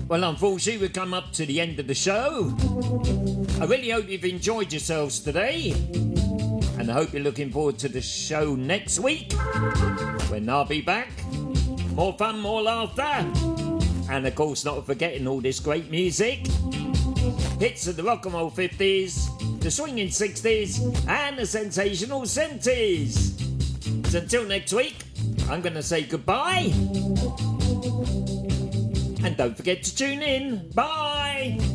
Well, unfortunately, we've come up to the end of the show. I really hope you've enjoyed yourselves today. And I hope you're looking forward to the show next week, when I'll be back. More fun, more laughter. And of course, not forgetting all this great music. Hits of the rock and roll 50s, the swinging 60s, and the sensational 70s. So until next week, I'm going to say goodbye. And don't forget to tune in. Bye!